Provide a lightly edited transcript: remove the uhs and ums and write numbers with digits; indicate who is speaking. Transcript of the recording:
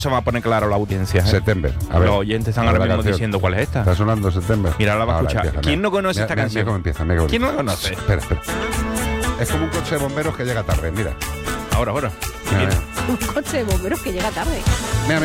Speaker 1: Se va a poner claro la audiencia.
Speaker 2: September. A ver,
Speaker 1: Los oyentes están
Speaker 2: a ver
Speaker 1: ahora
Speaker 2: la
Speaker 1: mismo
Speaker 2: canción.
Speaker 1: diciendo cuál es esta.
Speaker 2: Está sonando September.
Speaker 1: Mira, ahora va a
Speaker 2: Ahora
Speaker 1: escuchar.
Speaker 2: empieza,
Speaker 1: ¿Quién
Speaker 2: mira.
Speaker 1: no conoce esta
Speaker 2: Mira
Speaker 1: canción?
Speaker 2: cómo empieza, mira cómo
Speaker 1: ¿Quién no la
Speaker 2: empieza.
Speaker 1: conoce?
Speaker 2: Espera, espera. Es como un coche de bomberos que llega tarde, mira.
Speaker 1: Ahora.
Speaker 2: Mira, mira.
Speaker 3: Un coche de bomberos que llega tarde.
Speaker 2: Mira,